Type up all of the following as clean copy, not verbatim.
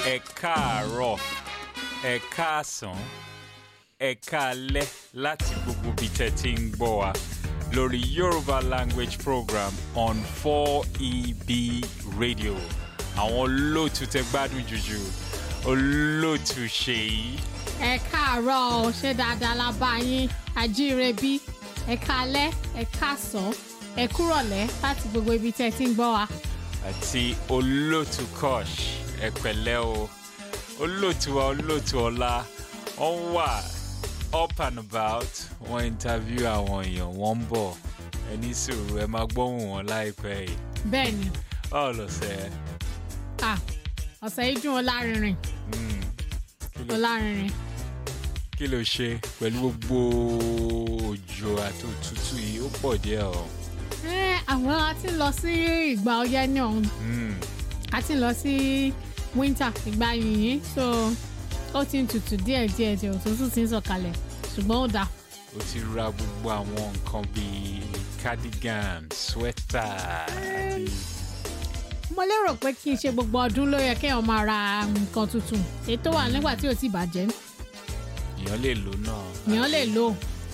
ẹ káàárọ̀ ẹ káàsán ẹ káalẹ́ láti gbogbo bí tẹ́ ti ń gbọ́ wa lórí Yoruba language program on 4EB radio. Àwọn olóòtú tẹ́ gbádùn jùjù olóòtú Ṣèyí. Ẹ káàárọ̀ ṣé dáadáa la bá yín ajíire bí ẹ káalẹ́ ẹ káàsán ẹ kúrọ̀lẹ́ láti gbogbo ibi tẹ́ ti ń gbọ́ wa. Àti olóòtú Kosh ẹ pẹ̀lẹ́ o olóòtú wa olóòtú ọlá wọ́n wà up and about wọ́n interview àwọn èèyàn wọ́n ń bọ̀ ẹ ní sùúrù ẹ máa gbóhùn wọn láìpẹ́ yìí. Bẹ́ẹ̀ni. Báwo lọ sẹ́ ẹ? Ọ̀sẹ̀ yìí dùn ọlárinrin. Ọlárinrin. Kí ló ṣe pẹ̀lú gbogbo òjò àti òtútù yìí ó pọ̀ díẹ̀ o. Àwọn a ti lọ sí ìgbà ọyẹ́ ní ọ̀hún. A ti lọ sí winter ìgbà yìnyín so ó ti ń tutù díẹ̀ òtútù ti ń sọ̀kalẹ̀ ṣùgbọ́n ó dáa. Ó ti ra gbogbo àwọn nǹkan bíi cardigan sweater àti. Mo lérò pé kí n ṣe gbogbo ọdún ló yẹ kéèyàn máa ra nǹkan tuntun ètò wà nígbà tí ò ti bàjẹ́. Èèyàn lè lò náà. Èèyàn lè lò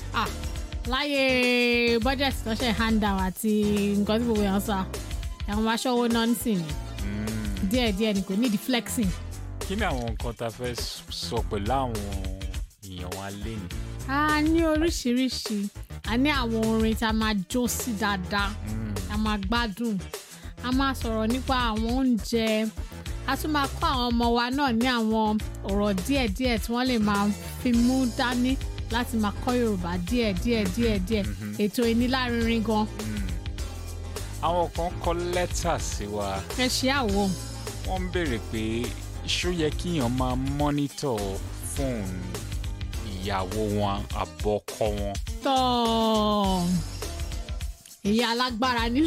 láyé budget tó ṣe hand down àti nǹkan tí gbogbo èèyàn sọ àwọn aṣọ́wó nọ́ọ̀sì ni díẹ̀díẹ̀ ni kò nídìí flexing. Kí ni àwọn nǹkan tá a fẹ́ sọ pẹ̀lú àwọn èèyàn wa lẹ́nu? A ní oríṣiríṣi a ní àwọn orin tá a máa jó sí dáadáa a máa gbádùn a máa sọ̀rọ̀ nípa àwọn oúnjẹ a tún máa kọ́ àwọn ọmọ wa náà ní àwọn ọ̀rọ̀ díẹ̀díẹ̀ tí wọ́n lè máa fi mú dání láti máa kọ́ Yorùbá díẹ̀díẹ̀ ètò ìnílárinrin gan. Àwọn kan kọ lẹ́tà sí wa. Ẹ ṣe àwọ̀. Wọ́n ń béèrè pé ṣó yẹ kíyàn máa mọ́nítọ̀ fóònù ìyàwó wọn àbọ̀kọ wọn. Tọ́ ìyá alágbára ní.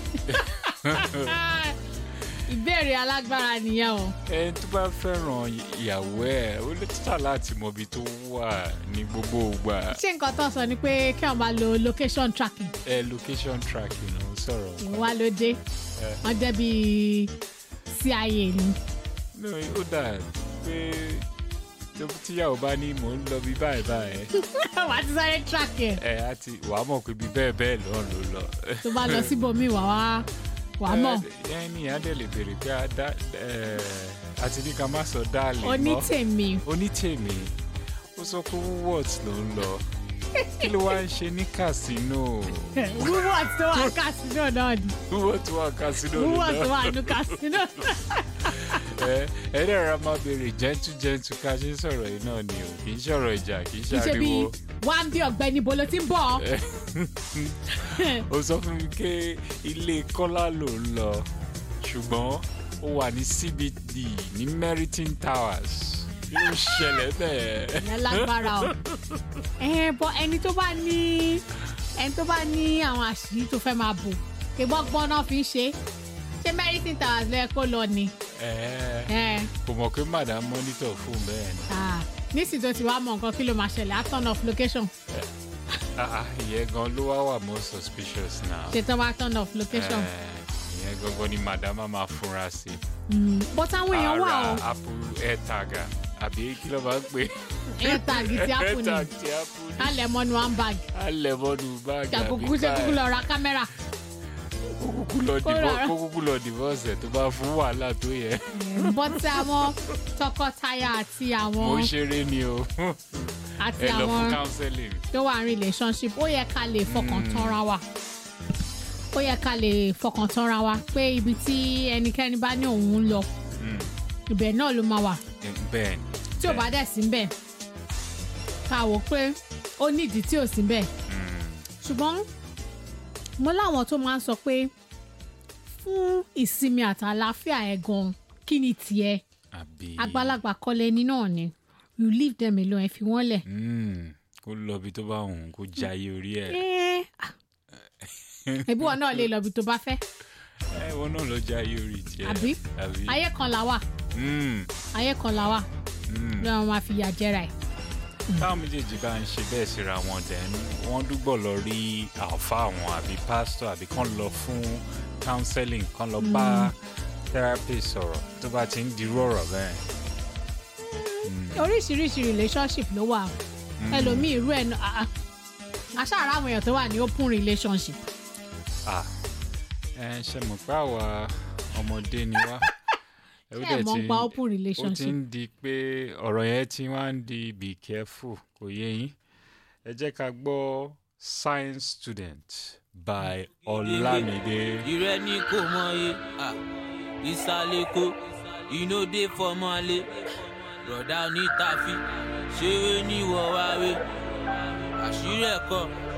Ìbéèrè alágbára nìyẹn o. Ẹni tó bá fẹ́ràn ìyàwó ẹ̀ ó lè títà láti mọ ibi tó wà ní gbogbo ìgbà. Ṣé nǹkan tó sọ ni pé kí wọ́n bá lo location tracking? Location tracking ló ń sọ̀rọ̀. Ìwà ló dé wọ́n jẹ́ bíi CIA ni. No, ó dà pé tíyàwó bá ní mò ń lọ bí báyìí. Wàá ti sáré track ẹ̀. Àti wàá mọ̀ pé bí bẹ́ẹ̀ lọ́n ló lọ. Tó bá lọ síbòmíì wàá mọ̀. Ẹni àdé lè béèrè pé àti ní ká má sọ dáàlì mọ́. Onítèmi ó sọ pé Woolworth ló ń lọ kí ló wá ń ṣe ní kàsínò. Woolworth tó wà kàsínò náà ni. Woolworth wà kàsínò náà. Woolworth wà ní kàsínò. Ẹ̀rẹ́ ra máa béèrè jẹ́ntú ká ṣe ń sọ̀rọ̀ yìí náà ni o kì í ṣọ̀rọ̀ ìjà kì í ṣàríwó. Kì í ṣe bí wá ń bí ọ̀gbẹ́ni bolo tí ń bọ̀. Ó sọ fún mi pé ilé Kọ́lá ló ń lọ ṣùgbọ́n ó wà ní CBD ní Meriton Towers kí ló ṣẹlẹ̀ bẹ́ẹ̀. Ìyẹn lágbára o. Bọ́ ẹni tó bá ní àwọn àṣírí tó fẹ́ máa bò kébọ́gbọ́n náà fi ń ṣe Meriton Towers lẹ́ẹ̀ kó lọ ni. Kò mọ̀ pé madam monitor fún bẹ́ẹ̀ ni. Nísìnyí tó ti wá mọ nǹkan kí ló máa ṣẹlẹ̀ á turn off location. Ìyẹn gan ló wá wà more suspicious now. Ṣètò wá turn off location. Ìyẹn gangan ni madam máa fúnra sí. But àwọn èèyàn wà o. Ara Apple AirTag àbí kí ló máa ń pè. AirTag ti Apple ni. AirTag ti Apple ni. Alẹ̀ mọ́nu handbag. Alẹ̀ mọ́nu báàgì àbí kúkú lọ ra kámẹ́rà. Kókúkú lọ divorce ẹ̀ tó bá fún wàhálà tó yẹ. Bọ́tí àwọn tọkọtaya àti àwọn. Mo ṣeré ni o. Àti ẹ lọ fún àwọn counseling. tó wà ní relationship ó yẹ ká lè fọkàn tánra wa. Ó yẹ ká lè fọkàn tánra wa pé ibi tí ẹnikẹ́ni bá ní òun ń lọ ibẹ̀ náà ló máa wà. Bẹ́ẹ̀ni. Tí ò bá dẹ̀ sí bẹ́ẹ̀ ká wò pé ó nídìí tí ò sí bẹ́ẹ̀. Ṣùgbọ́n mo láwọn tó máa ń sọ pé fún ìsinmi àtàlàáfíà ẹ̀ gan kí ni tiẹ̀ àgbàlagbà kọ́lé ní náà ni you leave them alone ẹ fi wọ́n lẹ̀. Kó lọ bí tó bá wùn kó jayé orí ẹ̀. Ẹbí wọn náà lè lọ bí tó bá fẹ́. Wọn náà lọ jayé orí tiẹ̀. Àbí ayé kan là wà. Ayé kan là wà. Bí wọn máa fi yà jẹra ẹ̀. Táwọn méjèèjì bá ń ṣe bẹ́ẹ̀ síra wọn dẹ̀nu wọ́n dúgbọ̀ lọ rí àlùfáà wọn àbí pásítọ̀ àbí kán lọ fún counseling kán lọ bá therapist sọ̀rọ̀ tó bá ti ń dirú ọ̀rọ̀ bẹ́ẹ̀. oríṣiríṣi relationship ló wà ẹlòmíì irú ẹ̀ náà aṣáára àwọn èèyàn tó wà ní open relationship. ṣe mọ̀ pé àwa ọmọdé ni wá. ṣé ẹ̀ mọ̀ ń pa open ó ti relationship. ń di pé ọ̀rọ̀ yẹn ti wá ń di be careful kò yé yín. ẹ jẹ́ ká gbọ́ Science Student by Olamide. ìrẹ́ ní kò mọye ìsàlẹ̀ kò ìnòdè fọmọlé rọ̀dá onítàfi ṣeré níwọ̀ wáwé àṣírí ẹ̀kọ́